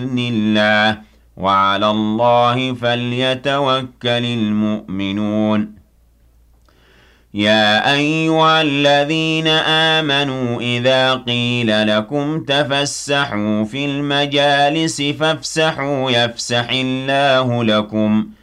الله وعلى الله فليتوكل المؤمنون يا أيها الذين آمنوا إذا قيل لكم تفسحوا في المجالس فافسحوا يفسح الله لكم